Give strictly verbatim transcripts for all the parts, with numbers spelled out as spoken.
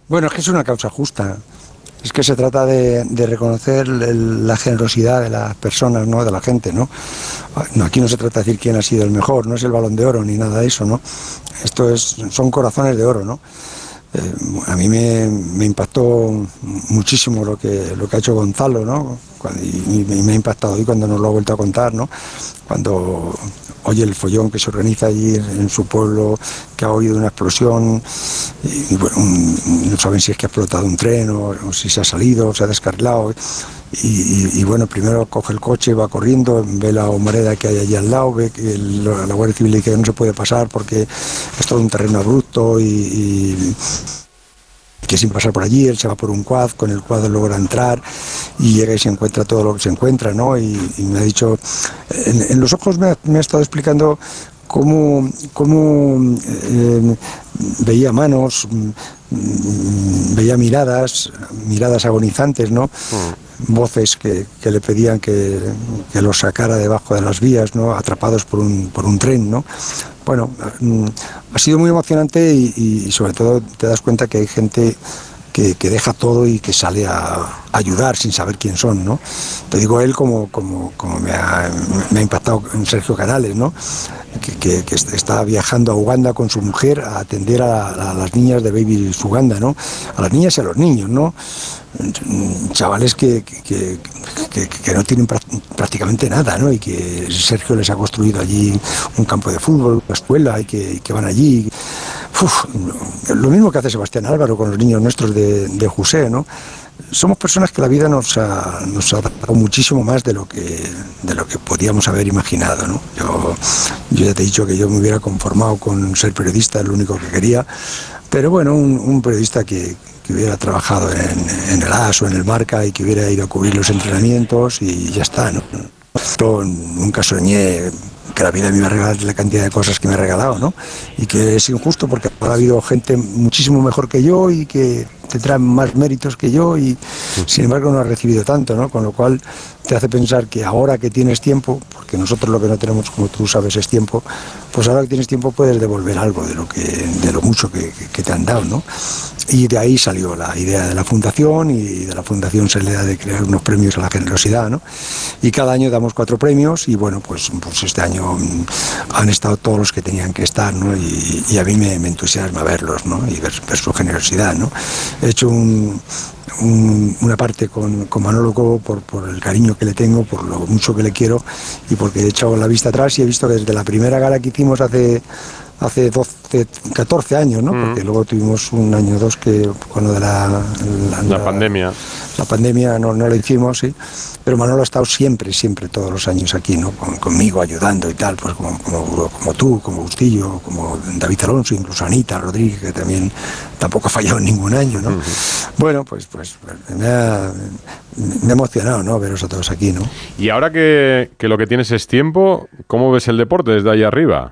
Bueno, es que es una causa justa. Es que se trata de, de reconocer el, la generosidad de las personas, ¿no? De la gente, ¿no? No, aquí no se trata de decir quién ha sido el mejor, no es el Balón de Oro ni nada de eso, ¿no? Esto es, son corazones de oro, ¿no? Eh, a mí me, me impactó muchísimo lo que lo que ha hecho Gonzalo, ¿no? Cuando, y, y me ha impactado hoy cuando nos lo ha vuelto a contar, ¿no? Cuando oye el follón que se organiza allí en su pueblo, que ha oído una explosión y, y bueno, un, no saben si es que ha explotado un tren o, o si se ha salido o se ha descarrilado. Y, y, y bueno, primero coge el coche, va corriendo, ve la humareda que hay allí al lado, ve que el, la Guardia Civil dice que no se puede pasar porque es todo un terreno abrupto y, y que sin pasar por allí, él se va por un quad, con el quad logra entrar y llega y se encuentra todo lo que se encuentra, ¿no? Y, y me ha dicho, en, en los ojos me ha, me ha estado explicando cómo, cómo eh, veía manos, veía miradas, miradas agonizantes, ¿no? Mm. Voces que, que le pedían que, que los sacara debajo de las vías, ¿no? Atrapados por un, por un tren, ¿no? Bueno, ha sido muy emocionante y, y sobre todo te das cuenta que hay gente que, que deja todo y que sale a ayudar sin saber quién son, ¿no? Te digo él como, como, como me, ha, me ha impactado en Sergio Canales, ¿no? Que, que, que está viajando a Uganda con su mujer a atender a, a las niñas de Baby Uganda, ¿no? A las niñas y a los niños, ¿no? Chavales que, que, que, que no tienen prácticamente nada, ¿no? Y que Sergio les ha construido allí un campo de fútbol, una escuela, y que, que van allí. Uf, lo mismo que hace Sebastián Álvaro con los niños nuestros de, de José, ¿no? Somos personas que la vida nos ha, nos ha dado muchísimo más de lo que de lo que podíamos haber imaginado, ¿no? Yo, yo ya te he dicho que yo me hubiera conformado con ser periodista, es lo único que quería, pero bueno, un, un periodista que, que hubiera trabajado en, en el A S o en el Marca y que hubiera ido a cubrir los entrenamientos y ya está, ¿no? Yo nunca soñé que la vida me iba a regalar la cantidad de cosas que me ha regalado, ¿no? Y que es injusto porque ha habido gente muchísimo mejor que yo y que tendrá más méritos que yo y sin embargo no ha recibido tanto, ¿no? Con lo cual te hace pensar que ahora que tienes tiempo, porque nosotros lo que no tenemos, como tú sabes, es tiempo, pues ahora que tienes tiempo puedes devolver algo de lo que de lo mucho que, que, que te han dado, ¿no? Y de ahí salió la idea de la fundación y de la fundación se le da de crear unos premios a la generosidad, ¿no? Y cada año damos cuatro premios y bueno, pues, pues este año han estado todos los que tenían que estar, ¿no? Y, y a mí me, me entusiasma verlos, ¿no? Y ver, ver su generosidad, ¿no? He hecho un, un, una parte con, con Manolo Cobo por, por el cariño que le tengo, por lo mucho que le quiero y porque he echado la vista atrás y he visto que desde la primera gala que hicimos hace hace doce, catorce años, ¿no? Mm. Porque luego tuvimos un año o dos que con lo de la, la, la, la pandemia. La pandemia no, no lo hicimos, sí. Pero Manolo ha estado siempre, siempre, todos los años aquí, ¿no? Con, conmigo, ayudando y tal, pues como, como, como tú, como Bustillo, como David Alonso, incluso Anita Rodríguez, que también tampoco ha fallado en ningún año, ¿no? Uh-huh. Bueno, pues, pues me ha, me ha emocionado, ¿no? Veros a todos aquí, ¿no? Y ahora que, que lo que tienes es tiempo, ¿cómo ves el deporte desde ahí arriba?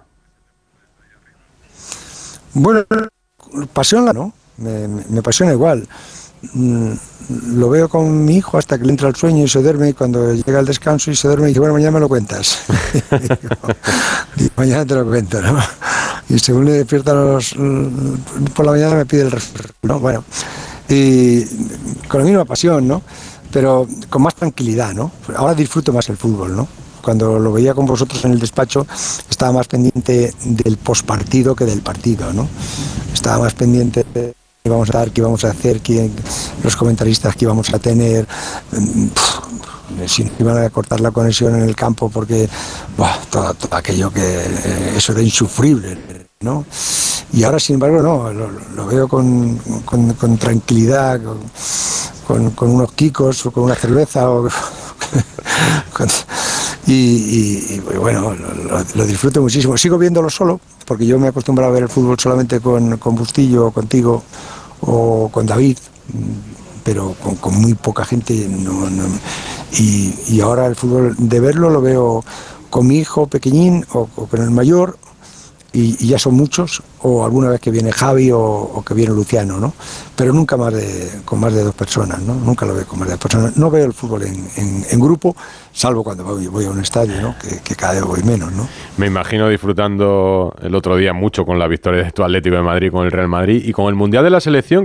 Bueno, pasión, ¿no? Me, me, me apasiona igual. Mm, lo veo con mi hijo hasta que le entra el sueño y se duerme y cuando llega el descanso y se duerme y dice, bueno, mañana me lo cuentas. digo, digo, mañana te lo cuento, ¿no? Y según le despierta los, por la mañana me pide el resto, ¿no? Bueno, y con la misma pasión, ¿no? Pero con más tranquilidad, ¿no? Ahora disfruto más el fútbol, ¿no? Cuando lo veía con vosotros en el despacho, estaba más pendiente del postpartido que del partido, ¿no? Estaba más pendiente de qué íbamos a dar, qué íbamos a hacer, quién, los comentaristas que íbamos a tener, si iban a cortar la conexión en el campo, porque buah, todo, todo aquello que eh, eso era insufrible, ¿no? Y ahora, sin embargo, no, lo, lo veo con, con, con tranquilidad, con, con, con unos quicos o con una cerveza o con, Y, y, y bueno, lo, lo disfruto muchísimo. Sigo viéndolo solo, porque yo me he acostumbrado a ver el fútbol solamente con, con Bustillo, contigo o con David, pero con, con muy poca gente. No, no. Y, y ahora el fútbol de verlo lo veo con mi hijo pequeñín o, o con el mayor, y, y ya son muchos, o alguna vez que viene Javi o, o que viene Luciano, ¿no? Pero nunca más de, con más de dos personas, ¿no? Nunca lo veo con más de dos personas. No veo el fútbol en, en, en grupo, salvo cuando voy, voy a un estadio, ¿no? Que, que cada vez voy menos, ¿no? Me imagino disfrutando el otro día mucho con la victoria de tu Atlético de Madrid con el Real Madrid y con el Mundial de la Selección.